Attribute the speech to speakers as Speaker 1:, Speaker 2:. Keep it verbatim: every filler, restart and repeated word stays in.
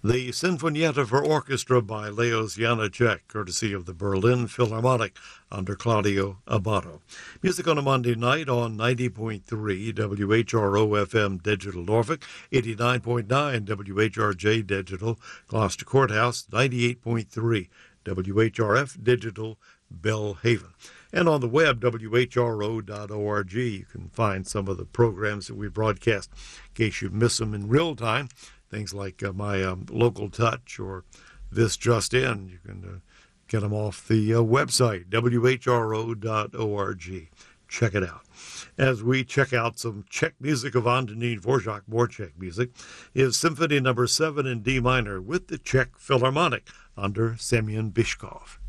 Speaker 1: The Sinfonietta for Orchestra by Leos Janáček, courtesy of the Berlin Philharmonic under Claudio Abbado. Music on a Monday night on ninety point three W H R O F M Digital Norfolk, eighty-nine point nine W H R J Digital Gloucester Courthouse, ninety-eight point three W H R F Digital Bellhaven. And on the web, W H R O dot org, you can find some of the programs that we broadcast in case you miss them in real time. Things like uh, my um, Local Touch or This Just In. You can uh, get them off the uh, website, W H R O dot org. Check it out. As we check out some Czech music of Antonín Dvořák, more Czech music, is Symphony Number seven in D minor with the Czech Philharmonic under Semyon Bychkov.